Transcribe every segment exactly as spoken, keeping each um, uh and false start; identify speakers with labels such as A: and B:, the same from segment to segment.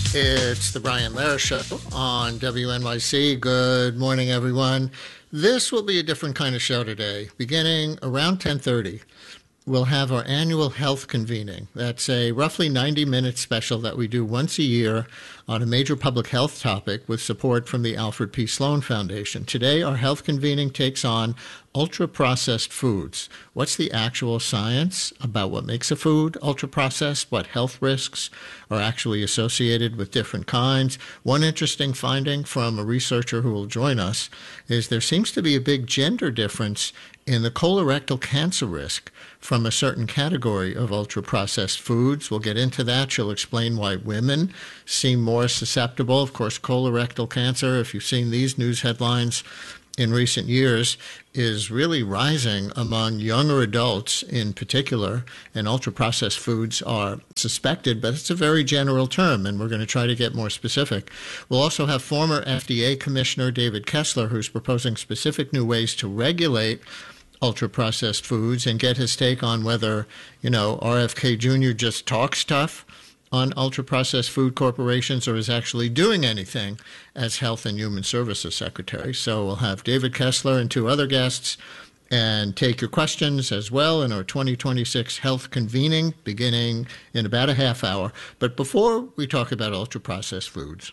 A: It's the Brian Lehrer Show on W N Y C. Good morning, everyone. This will be a different kind of show today. Beginning around ten thirty, we'll have our annual health convening. That's a roughly ninety-minute special that we do once a year on a major public health topic with support from the Alfred P. Sloan Foundation. Today, our health convening takes on ultra-processed foods. What's the actual science about what makes a food ultra-processed? What health risks are actually associated with different kinds? One interesting finding from a researcher who will join us is there seems to be a big gender difference in the colorectal cancer risk from a certain category of ultra-processed foods. We'll get into that. She'll explain why women seem more susceptible. Of course, colorectal cancer, if you've seen these news headlines in recent years, is really rising among younger adults in particular, and ultra-processed foods are suspected, but it's a very general term, and we're going to try to get more specific. We'll also have former F D A Commissioner David Kessler, who's proposing specific new ways to regulate ultra-processed foods, and get his take on whether, you know, R F K Junior just talks tough on ultra-processed food corporations or is actually doing anything as Health and Human Services Secretary. So we'll have David Kessler and two other guests and take your questions as well in our twenty twenty-six health convening beginning in about a half hour. But before we talk about ultra-processed foods,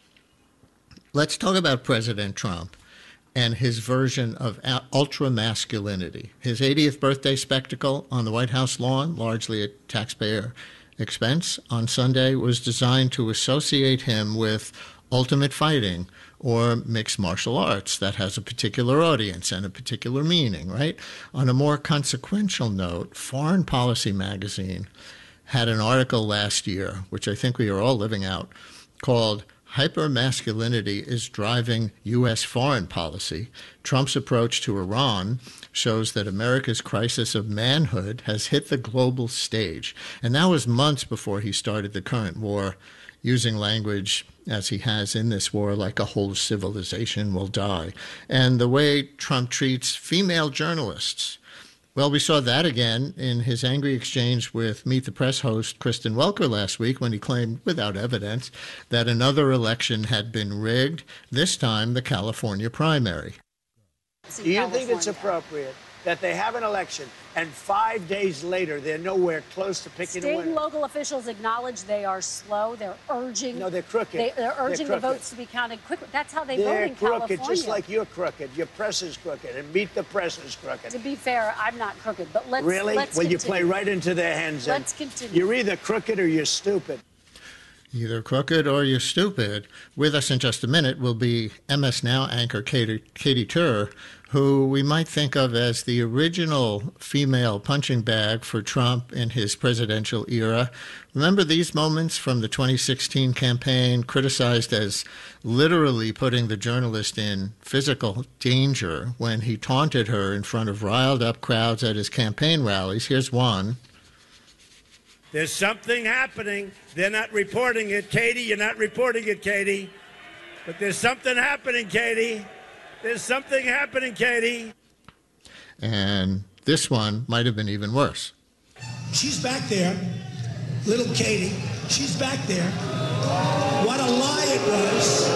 A: let's talk about President Trump and his version of ultra-masculinity. His eightieth birthday spectacle on the White House lawn, largely at taxpayer expense on Sunday, was designed to associate him with ultimate fighting or mixed martial arts that has a particular audience and a particular meaning, right? On a more consequential note, Foreign Policy magazine had an article last year, which I think we are all living out, called Hypermasculinity is Driving U S Foreign Policy. Trump's approach to Iran shows that America's crisis of manhood has hit the global stage. And that was months before he started the current war, using language as he has in this war, like a whole civilization will die. And the way Trump treats female journalists. Well, we saw that again in his angry exchange with Meet the Press host Kristen Welker last week when he claimed, without evidence, that another election had been rigged, this time the California primary.
B: Do you think it's appropriate that they have an election and five days later they're nowhere close to picking
C: State
B: a winner?
C: and local officials acknowledge they are slow. They're urging.
B: No, they're crooked.
C: They, they're urging
B: they're
C: the votes to be counted quickly. That's how they
B: they're
C: vote in
B: crooked,
C: California.
B: just like you're crooked. Your press is crooked, and Meet the Press is crooked.
C: To be fair, I'm not crooked, but let's
B: really.
C: Let's
B: well,
C: continue.
B: You play right into their hands.
C: Let's continue.
B: You're either crooked or you're stupid.
A: Either crooked or you're stupid. With us in just a minute will be M S Now anchor Katie, Katie Tur, who we might think of as the original female punching bag for Trump in his presidential era. Remember these moments from the twenty sixteen campaign, criticized as literally putting the journalist in physical danger when he taunted her in front of riled-up crowds at his campaign rallies? Here's one.
D: There's something happening. They're not reporting it. Katie, you're not reporting it, Katie. But there's something happening, Katie. There's something happening, Katie.
A: And this one might have been even worse.
E: She's back there, little Katie. She's back there. What a lie it was.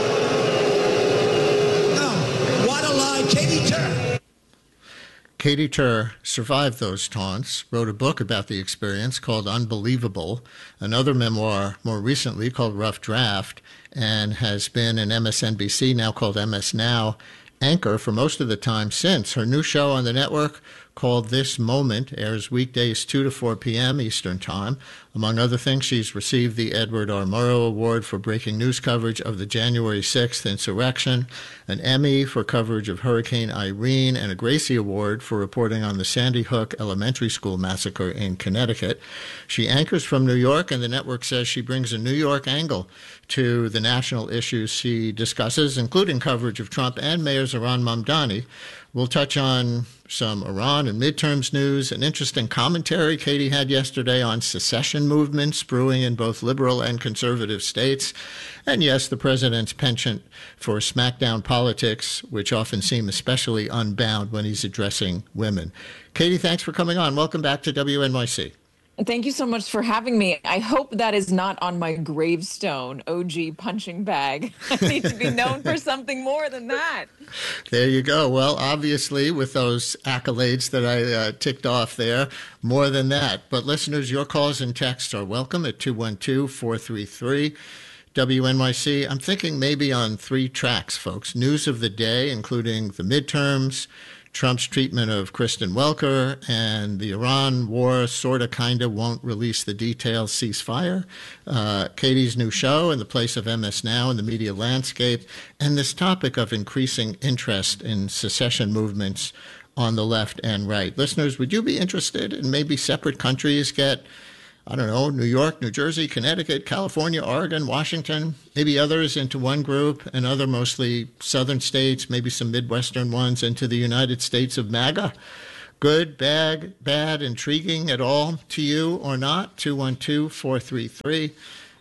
E: No, what a lie. Katie Tur.
A: Katie Tur survived those taunts, wrote a book about the experience called Unbelievable, another memoir more recently called Rough Draft, and has been an M S N B C, now called M S Now, anchor for most of the time since. Her new show on the network, called This Moment, airs weekdays two to four p.m. Eastern Time. Among other things, she's received the Edward R. Murrow Award for breaking news coverage of the January sixth insurrection, an Emmy for coverage of Hurricane Irene, and a Gracie Award for reporting on the Sandy Hook Elementary School massacre in Connecticut. She anchors from New York, and the network says she brings a New York angle to the national issues she discusses, including coverage of Trump and Mayor Zohran Mamdani. We'll touch on some Iran and midterms news, an interesting commentary Katie had yesterday on secession movements brewing in both liberal and conservative states, and yes, the president's penchant for smackdown politics, which often seem especially unbound when he's addressing women. Katie, thanks for coming on. Welcome back to W N Y C.
F: Thank you so much for having me. I hope that is not on my gravestone, O G punching bag. I need to be known for something more than that.
A: There you go. Well, obviously, with those accolades that I uh, ticked off there, more than that. But listeners, your calls and texts are welcome at two one two, four three three, W N Y C. I'm thinking maybe on three tracks, folks. News of the day, including the midterms, Trump's treatment of Kristen Welker, and the Iran war sort of kind of won't release the details ceasefire, uh, Katie's new show in the place of M S Now in the media landscape, and this topic of increasing interest in secession movements on the left and right. Listeners, would you be interested in maybe separate countries get, I don't know, New York, New Jersey, Connecticut, California, Oregon, Washington, maybe others into one group, and other mostly southern states, maybe some Midwestern ones into the United States of MAGA? Good, bad, bad, intriguing at all to you or not? two one two, four three three,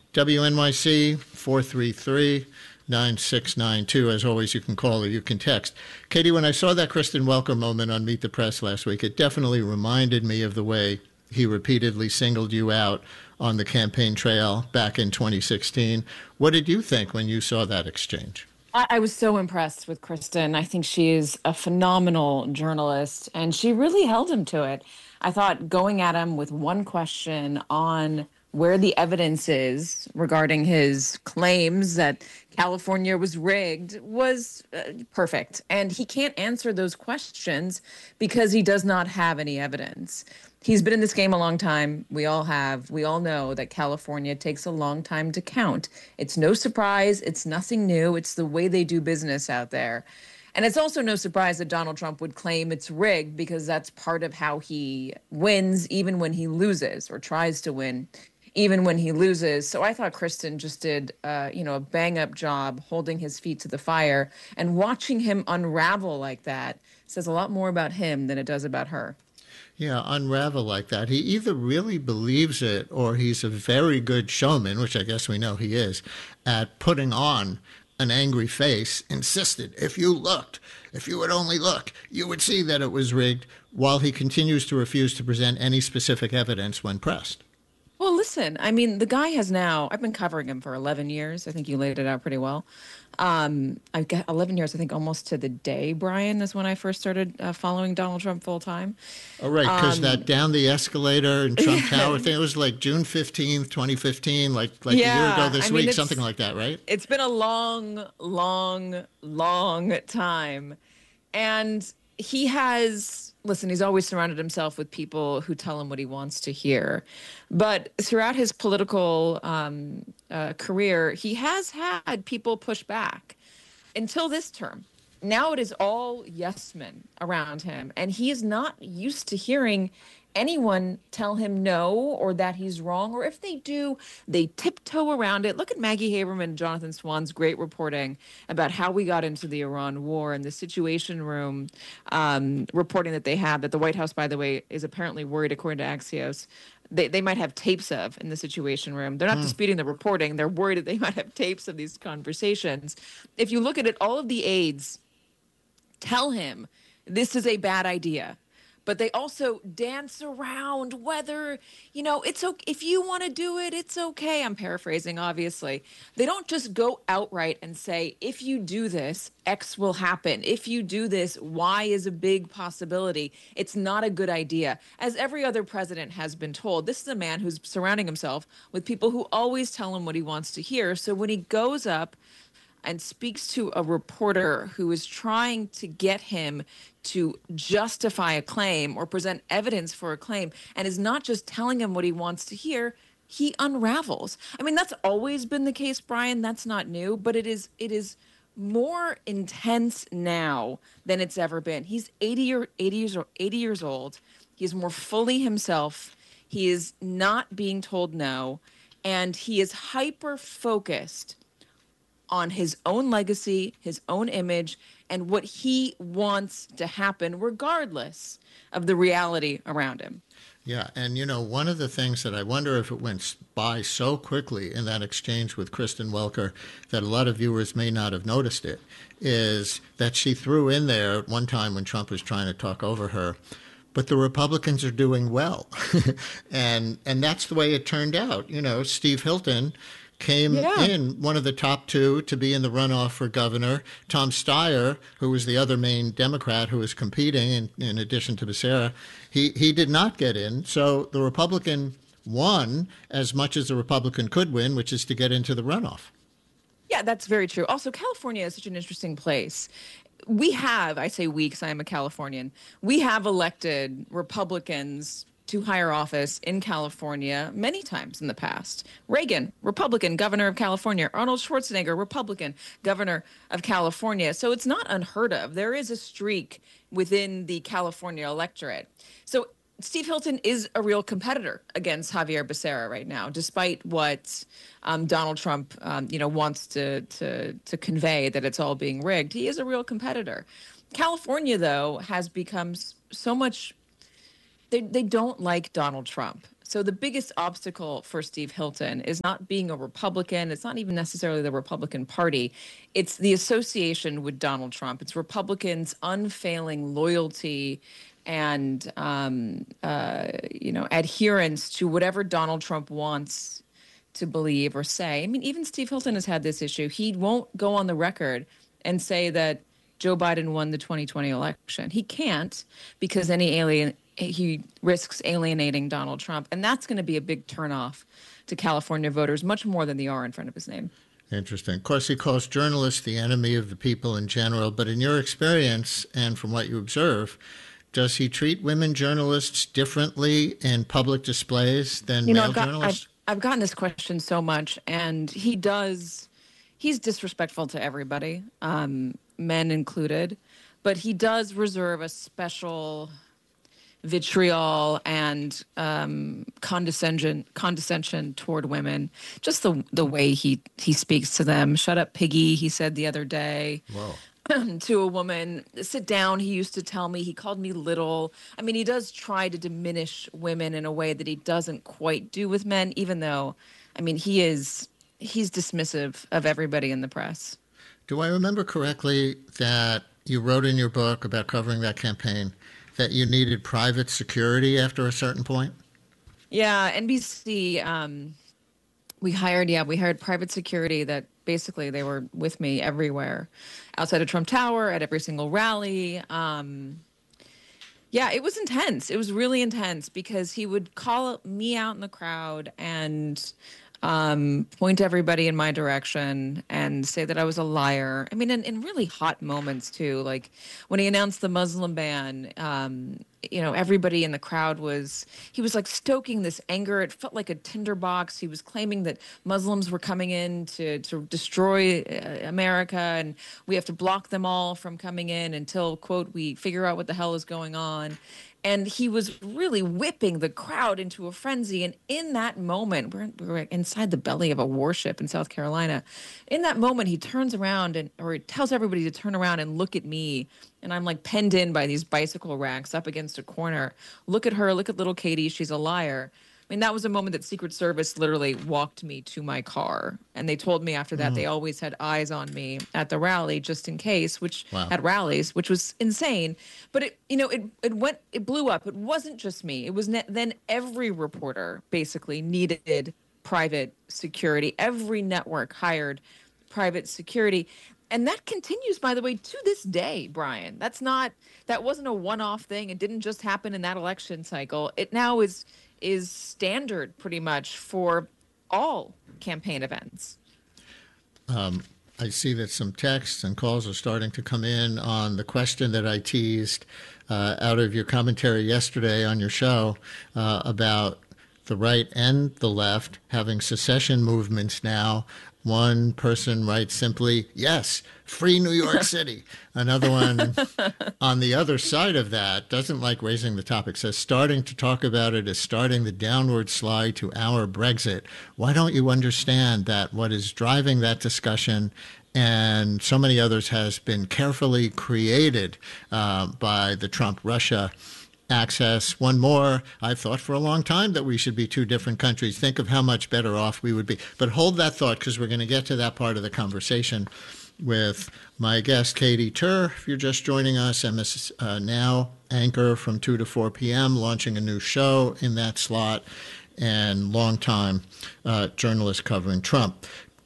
A: W N Y C, four three three, nine six nine two. As always, you can call or you can text. Katie, when I saw that Kristen Welker moment on Meet the Press last week, it definitely reminded me of the way he repeatedly singled you out on the campaign trail back in twenty sixteen. What did you think when you saw that exchange?
F: I, I was so impressed with Kristen. I think she is a phenomenal journalist, and she really held him to it. I thought going at him with one question on where the evidence is regarding his claims that California was rigged was uh, perfect. And he can't answer those questions because he does not have any evidence. He's been in this game a long time. We all have. We all know that California takes a long time to count. It's no surprise. It's nothing new. It's the way they do business out there. And it's also no surprise that Donald Trump would claim it's rigged because that's part of how he wins, even when he loses or tries to win, even when he loses. So I thought Kristen just did, uh, you know, a bang-up job holding his feet to the fire. And watching him unravel like that says a lot more about him than it does about her.
A: Yeah, unravel like that. He either really believes it or he's a very good showman, which I guess we know he is, at putting on an angry face, insisted, if you looked, if you would only look, you would see that it was rigged, while he continues to refuse to present any specific evidence when pressed.
F: Well, listen, I mean, the guy has now, I've been covering him for eleven years. I think you laid it out pretty well. Um, I've got eleven years, I think almost to the day, Brian, is when I first started uh, following Donald Trump full time.
A: Oh, right, because um, that down the escalator in Trump
F: yeah.
A: Tower thing, it was like June fifteenth, twenty fifteen, like like
F: yeah,
A: a year ago this
F: I mean,
A: week, something like that, right?
F: It's been a long, long, long time. And he has, listen, he's always surrounded himself with people who tell him what he wants to hear. But throughout his political um, uh, career, he has had people push back until this term. Now it is all yes men around him. And he is not used to hearing anyone tell him no or that he's wrong. Or if they do, they tiptoe around it. Look at Maggie Haberman and Jonathan Swan's great reporting about how we got into the Iran war and the Situation Room um, reporting that they have, that the White House, by the way, is apparently worried, according to Axios, they, they might have tapes of in the Situation Room. They're not mm. disputing the reporting. They're worried that they might have tapes of these conversations. If you look at it, all of the aides tell him this is a bad idea. But they also dance around whether, you know, it's okay. If you want to do it, it's okay. I'm paraphrasing, obviously. They don't just go outright and say, if you do this, X will happen. If you do this, Y is a big possibility. It's not a good idea. As every other president has been told, this is a man who's surrounding himself with people who always tell him what he wants to hear. So when he goes up and speaks to a reporter who is trying to get him to justify a claim or present evidence for a claim and is not just telling him what he wants to hear, he unravels. I mean, that's always been the case, Brian. That's not new, but it is it is more intense now than it's ever been. He's eighty or eighty years or eighty years old. He's more fully himself. He is not being told no, and he is hyper focused on his own legacy, his own image, and what he wants to happen, regardless of the reality around him.
A: Yeah, and you know, one of the things that I wonder if it went by so quickly in that exchange with Kristen Welker that a lot of viewers may not have noticed it, is that she threw in there at one time when Trump was trying to talk over her, but the Republicans are doing well. and and that's the way it turned out. You know, Steve Hilton came
F: yeah.
A: in one of the top two to be in the runoff for governor. Tom Steyer, who was the other main Democrat who was competing in, in addition to Becerra, he, he did not get in. So the Republican won as much as a Republican could win, which is to get into the runoff.
F: Yeah, that's very true. Also, California is such an interesting place. We have, I say we because I am a Californian, we have elected Republicans to higher office in California many times in the past. Reagan, Republican, governor of California. Arnold Schwarzenegger, Republican, governor of California. So it's not unheard of. There is a streak within the California electorate. So Steve Hilton is a real competitor against Javier Becerra right now, despite what um, Donald Trump, um, you know, wants to, to to convey that it's all being rigged. He is a real competitor. California, though, has become so much. They they don't like Donald Trump. So the biggest obstacle for Steve Hilton is not being a Republican. It's not even necessarily the Republican Party. It's the association with Donald Trump. It's Republicans' unfailing loyalty and um, uh, you know, adherence to whatever Donald Trump wants to believe or say. I mean, even Steve Hilton has had this issue. He won't go on the record and say that Joe Biden won the twenty twenty election. He can't because any alien he risks alienating Donald Trump, and that's going to be a big turnoff to California voters, much more than the R in front of his name.
A: Interesting. Of course, he calls journalists the enemy of the people in general, but in your experience and from what you observe, does he treat women journalists differently in public displays than
F: you know,
A: male
F: I've got,
A: journalists?
F: I've, I've gotten this question so much, and he does, he's disrespectful to everybody, um, men included, but he does reserve a special vitriol and um, condescension condescension toward women. Just the the way he he speaks to them. Shut up, piggy, he said the other day.
A: Whoa.
F: To a woman. Sit down, he used to tell me. He called me little. I mean, he does try to diminish women in a way that he doesn't quite do with men, even though, I mean, he is he's dismissive of everybody in the press.
A: Do I remember correctly that you wrote in your book about covering that campaign that you needed private security after a certain point?
F: Yeah, N B C, um, we hired, yeah, we hired private security that basically they were with me everywhere, outside of Trump Tower, at every single rally. Um, yeah, it was intense. It was really intense because he would call me out in the crowd and um, point everybody in my direction and say that I was a liar. I mean, in, in really hot moments, too. Like when he announced the Muslim ban, um, you know, everybody in the crowd was, he was like stoking this anger. It felt like a tinderbox. He was claiming that Muslims were coming in to, to destroy uh, America and we have to block them all from coming in until, quote, we figure out what the hell is going on. And he was really whipping the crowd into a frenzy. And in that moment, we're, we're inside the belly of a warship in South Carolina. In that moment, he turns around and, or he tells everybody to turn around and look at me. And I'm like penned in by these bicycle racks up against a corner. Look at her. Look at little Katie. She's a liar. I mean, that was a moment that Secret Service literally walked me to my car. And they told me after that mm. they always had eyes on me at the rally just in case, which wow. at rallies, which was insane. But, it, you know, it it went, it blew up. It wasn't just me. It was ne- then every reporter basically needed private security. Every network hired private security. And that continues, by the way, to this day, Brian. That's not, that wasn't a one-off thing. It didn't just happen in that election cycle. It now is is standard pretty much for all campaign events.
A: Um, I see that some texts and calls are starting to come in on the question that I teased uh, out of your commentary yesterday on your show uh, about the right and the left having secession movements now. One person writes simply, yes, free New York City. Another one on the other side of that doesn't like raising the topic, says starting to talk about it is starting the downward slide to our Brexit. Why don't you understand that what is driving that discussion and so many others has been carefully created uh, by the Trump-Russia access? One more, I've thought for a long time that we should be two different countries. Think of how much better off we would be. But hold that thought because we're going to get to that part of the conversation. with my guest, Katy Tur. If you're just joining us, M S uh, Now anchor from two to four p.m., launching a new show in that slot, and longtime uh, journalist covering Trump.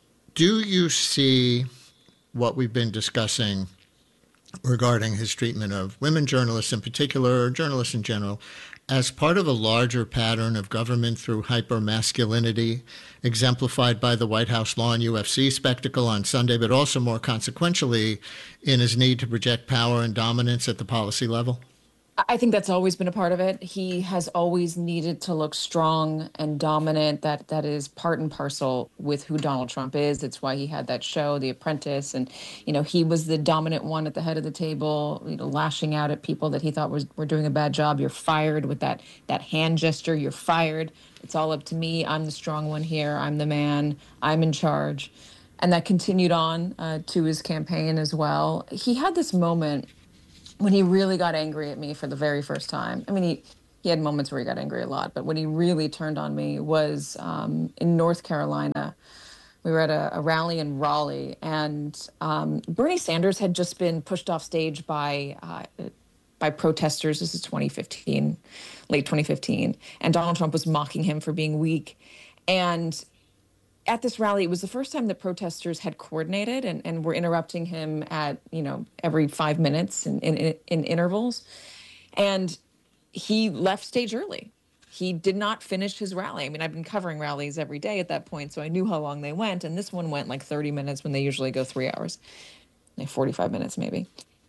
A: Do you see what we've been discussing regarding his treatment of women journalists in particular, or journalists in general, as part of a larger pattern of government through hyper-masculinity, exemplified by the White House Lawn U F C spectacle on Sunday, but also more consequentially in his need to project power and dominance at the policy level?
F: I think that's always been a part of it. He has always needed to look strong and dominant. That that is part and parcel with who Donald Trump is. It's why he had that show, The Apprentice, and you know he was the dominant one at the head of the table, you know, lashing out at people that he thought was were doing a bad job. You're fired with that that hand gesture. You're fired. It's all up to me. I'm the strong one here. I'm the man. I'm in charge, and that continued on uh, to his campaign as well. He had this moment when he really got angry at me for the very first time. I mean, he, he had moments where he got angry a lot, but when he really turned on me was um, in North Carolina. We were at a, a rally in Raleigh, and um, Bernie Sanders had just been pushed off stage by uh, by protesters. This is twenty fifteen, late twenty fifteen, and Donald Trump was mocking him for being weak. And at this rally, it was the first time that protesters had coordinated and, and were interrupting him at, you know, every five minutes in, in, in intervals. And he left stage early. He did not finish his rally. I mean, I've been covering rallies every day at that point, so I knew how long they went. And this one went like thirty minutes when they usually go three hours, like forty-five minutes maybe.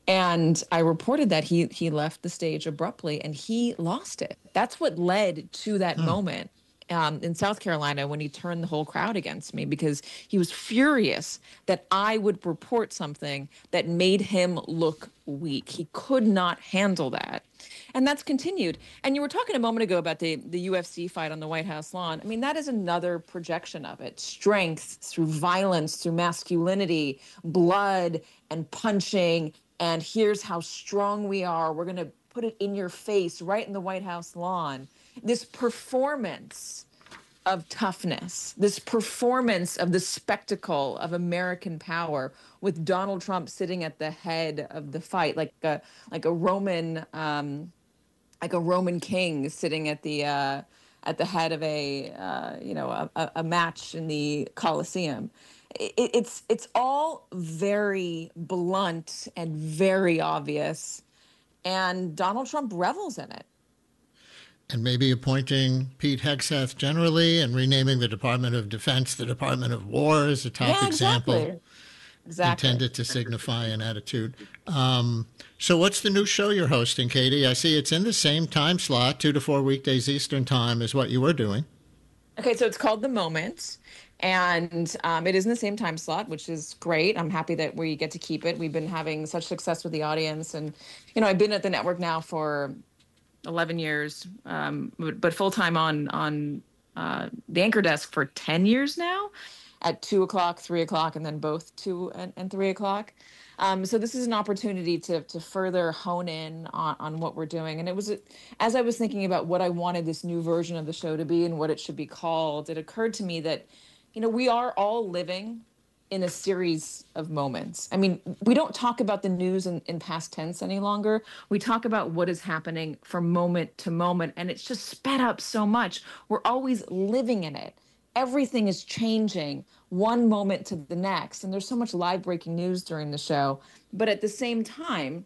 F: And I reported that he he left the stage abruptly and he lost it. That's what led to that hmm. moment. Um, in South Carolina when he turned the whole crowd against me because he was furious that I would report something that made him look weak. He could not handle that. And that's continued. And you were talking a moment ago about the, the U F C fight on the White House lawn. I mean, that is another projection of it. Strength through violence, through masculinity, blood and punching. And here's how strong we are. We're going to put it in your face right in the White House lawn. This performance of toughness, this performance of the spectacle of American power with Donald Trump sitting at the head of the fight, like a like a Roman um, like a Roman king sitting at the uh, at the head of a uh, you know a, a match in the Colosseum. It, it's it's all very blunt and very obvious, and Donald Trump revels in it.
A: And maybe appointing Pete Hegseth generally and renaming the Department of Defense the Department of War is a top
F: yeah, exactly.
A: example
F: Exactly.
A: intended to signify an attitude. Um, so what's the new show you're hosting, Katy? I see it's in the same time slot, two to four weekdays Eastern time as what you were doing.
F: Okay, so it's called The Moment, and um, it is in the same time slot, which is great. I'm happy that we get to keep it. We've been having such success with the audience, and, you know, I've been at the network now for eleven years, um, but full-time on on uh, the anchor desk for ten years now at two o'clock, three o'clock, and then both two and, and three o'clock. Um, so this is an opportunity to to further hone in on, on what we're doing. And it was, as I was thinking about what I wanted this new version of the show to be and what it should be called, it occurred to me that, you know, we are all living in a series of moments. I mean, we don't talk about the news in, in past tense any longer. We talk about what is happening from moment to moment, and it's just sped up so much. We're always living in it. Everything is changing one moment to the next, and there's so much live breaking news during the show. But at the same time,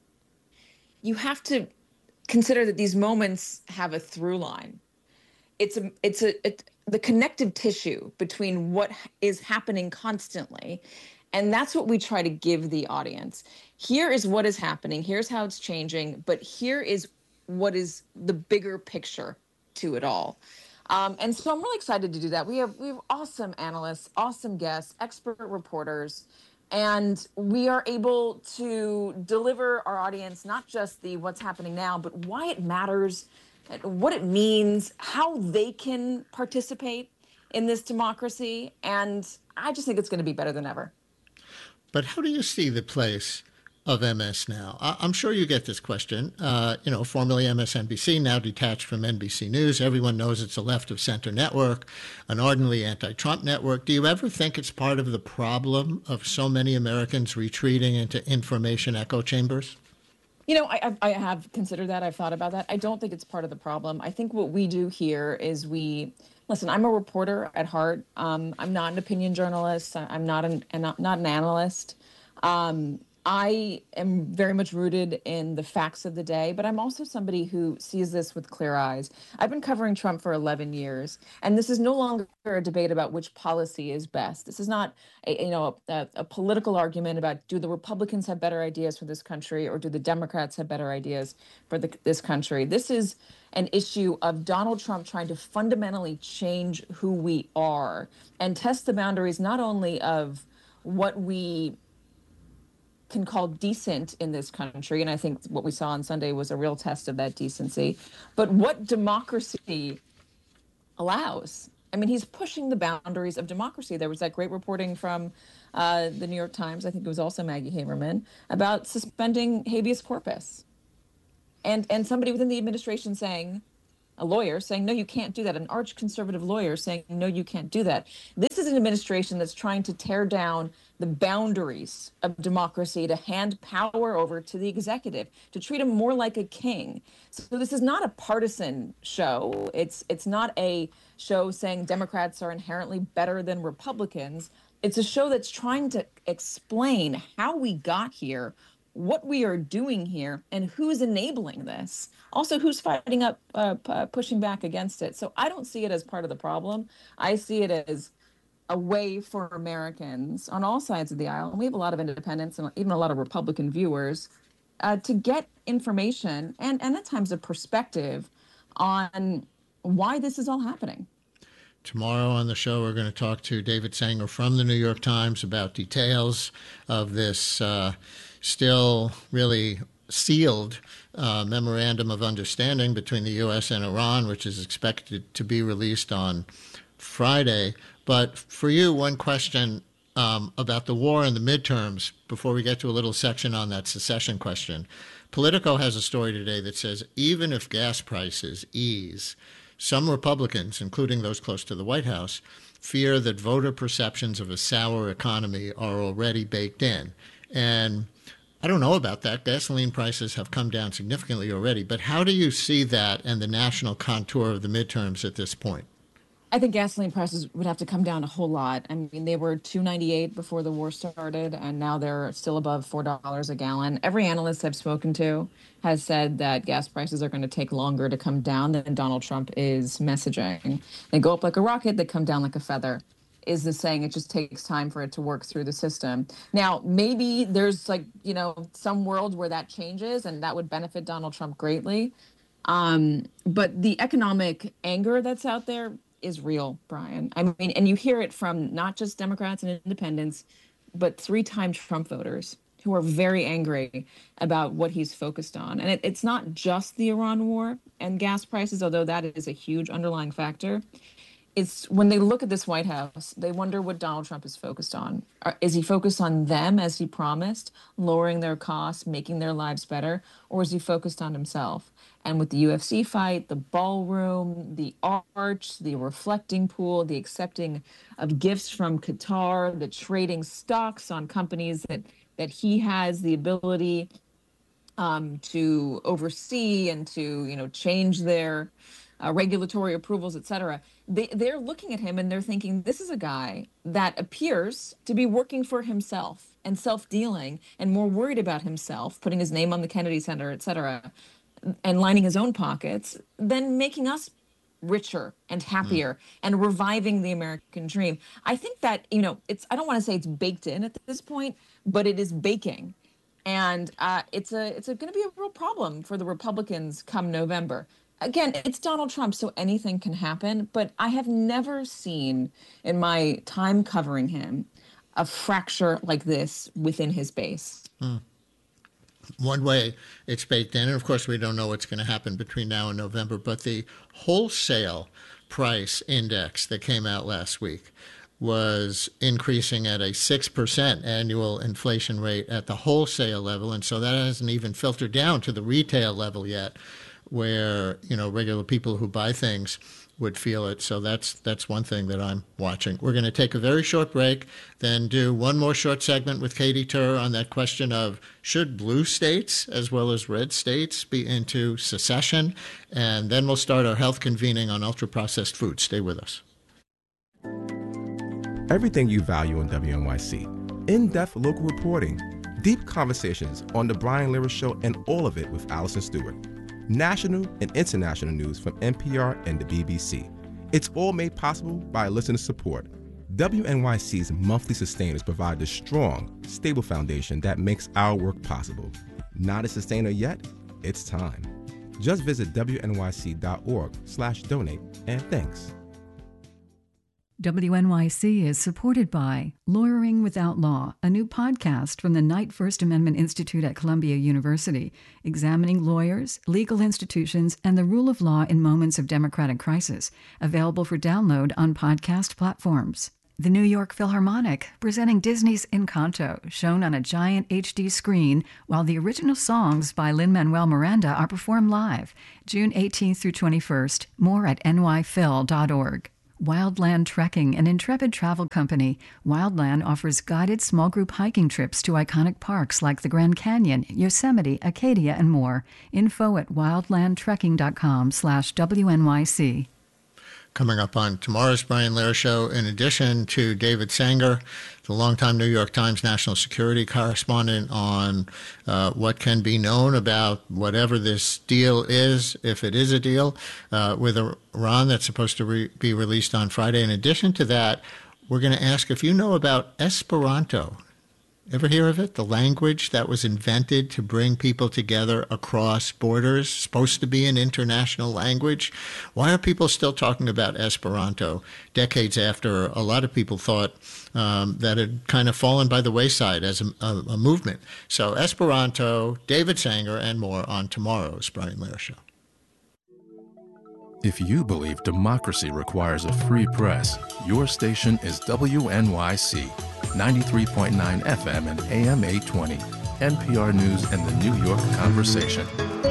F: you have to consider that these moments have a through line. It's a, it's a, it, the connective tissue between what is happening constantly. And that's what we try to give the audience. Here is what is happening. Here's how it's changing. But here is what is the bigger picture to it all. Um, and so I'm really excited to do that. We have we have awesome analysts, awesome guests, expert reporters, and we are able to deliver our audience not just the what's happening now, but why it matters, what it means, how they can participate in this democracy. And I just think it's going to be better than ever.
A: But how do you see the place of M S now? I- I'm sure you get this question. Uh, you know, formerly M S N B C, now detached from N B C News. Everyone knows it's a left of center network, an ardently anti-Trump network. Do you ever think it's part of the problem of so many Americans retreating into information echo chambers?
F: You know, I, I I have considered that. I've thought about that. I don't think it's part of the problem. I think what we do here is we listen. I'm a reporter at heart. Um, I'm not an opinion journalist. I- I'm not an and not, not an analyst. Um, I am very much rooted in the facts of the day, but I'm also somebody who sees this with clear eyes. I've been covering Trump for eleven years, and this is no longer a debate about which policy is best. This is not a, you know, a, a political argument about do the Republicans have better ideas for this country or do the Democrats have better ideas for the, this country. This is an issue of Donald Trump trying to fundamentally change who we are and test the boundaries not only of what we can call decent in this country, and I think what we saw on Sunday was a real test of that decency, but what democracy allows. I mean, he's pushing the boundaries of democracy. There was that great reporting from uh, the New York Times, I think it was also Maggie Haberman, about suspending habeas corpus. And, and somebody within the administration saying, a lawyer saying, no, you can't do that. An arch conservative lawyer saying, no, you can't do that. This is an administration that's trying to tear down the boundaries of democracy, to hand power over to the executive, to treat him more like a king. So this is not a partisan show. It's it's not a show saying Democrats are inherently better than Republicans. It's a show that's trying to explain how we got here, what we are doing here, and who's enabling this. Also, who's fighting up, uh, p- pushing back against it. So I don't see it as part of the problem. I see it as a way for Americans on all sides of the aisle, and we have a lot of independents and even a lot of Republican viewers, uh, to get information and, and at times a perspective on why this is all happening.
A: Tomorrow on the show, we're going to talk to David Sanger from the New York Times about details of this uh, still really sealed uh, memorandum of understanding between the U S and Iran, which is expected to be released on Friday. But for you, one question um, about the war and the midterms before we get to a little section on that secession question. Politico has a story today that says even if gas prices ease, some Republicans, including those close to the White House, fear that voter perceptions of a sour economy are already baked in. And I don't know about that. Gasoline prices have come down significantly already. But how do you see that and the national contour of the midterms at this point?
F: I think gasoline prices would have to come down a whole lot. I mean, they were two ninety-eight before the war started, and now they're still above four dollars a gallon. Every analyst I've spoken to has said that gas prices are going to take longer to come down than Donald Trump is messaging. They go up like a rocket, they come down like a feather, is the saying. It just takes time for it to work through the system. Now, maybe there's like, you know, some world where that changes, and that would benefit Donald Trump greatly. Um, but the economic anger that's out there is real, Brian. I mean, and you hear it from not just Democrats and independents, but three-time Trump voters who are very angry about what he's focused on. And it, it's not just the Iran war and gas prices, although that is a huge underlying factor. It's when they look at this White House, they wonder what Donald Trump is focused on. Are, is he focused on them, as he promised, lowering their costs, making their lives better, or is he focused on himself? And with the U F C fight, the ballroom, the arch, the reflecting pool, the accepting of gifts from Qatar, the trading stocks on companies that, that he has the ability um, to oversee and to, you know, change their uh, regulatory approvals, et cetera. They, they're looking at him and they're thinking, this is a guy that appears to be working for himself and self-dealing and more worried about himself, putting his name on the Kennedy Center, et cetera, and lining his own pockets, than making us richer and happier mm. and reviving the American dream. I think that, you know, it's, I don't want to say it's baked in at this point, but it is baking. And uh, it's a it's going to be a real problem for the Republicans come November. Again, it's Donald Trump, so anything can happen. But I have never seen in my time covering him a fracture like this within his base.
A: Hmm. One way it's baked in, and of course we don't know what's going to happen between now and November, but the wholesale price index that came out last week, was increasing at a six percent annual inflation rate at the wholesale level. And so that hasn't even filtered down to the retail level yet, where, you know, regular people who buy things would feel it. So that's that's one thing that I'm watching. We're going to take a very short break, then do one more short segment with Katy Tur on that question of should blue states as well as red states be into secession? And then we'll start our health convening on ultra-processed food. Stay with us.
G: Everything you value on W N Y C. In-depth local reporting, deep conversations on The Brian Lehrer Show, and all of it with Allison Stewart. National and international news from N P R and the B B C. It's all made possible by listener support. W N Y C's monthly sustainers provide the strong, stable foundation that makes our work possible. Not a sustainer yet? It's time. Just visit W N Y C dot org slash donate, and thanks.
H: W N Y C is supported by Lawyering Without Law, a new podcast from the Knight First Amendment Institute at Columbia University, examining lawyers, legal institutions, and the rule of law in moments of democratic crisis, available for download on podcast platforms. The New York Philharmonic, presenting Disney's Encanto, shown on a giant H D screen, while the original songs by Lin-Manuel Miranda are performed live, June eighteenth through twenty-first. More at N Y phil dot org. Wildland Trekking, an intrepid travel company. Wildland offers guided small group hiking trips to iconic parks like the Grand Canyon, Yosemite, Acadia, and more. Info at wildlandtrekking.com slash WNYC.
A: Coming up on tomorrow's Brian Lehrer Show, in addition to David Sanger, the longtime New York Times national security correspondent, on uh, what can be known about whatever this deal is, if it is a deal, uh, with Iran that's supposed to re- be released on Friday. In addition to that, we're going to ask if you know about Esperanto. Ever hear of it? The language that was invented to bring people together across borders, supposed to be an international language. Why are people still talking about Esperanto decades after a lot of people thought um, that it had kind of fallen by the wayside as a, a, a movement? So Esperanto, David Sanger, and more on tomorrow's Brian Lehrer Show.
I: If you believe democracy requires a free press, your station is W N Y C. ninety-three point nine F M and A M eight twenty, N P R News and the New York Conversation.